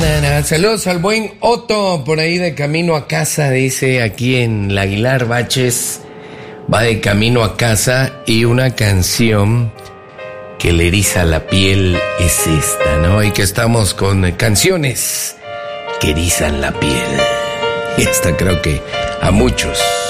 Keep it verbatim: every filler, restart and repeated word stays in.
Saludos al buen Otto, por ahí de camino a casa, dice aquí en la Aguilar Baches, va de camino a casa y una canción que le eriza la piel es esta, ¿no? Y que estamos con canciones que erizan la piel. Y esta creo que a muchos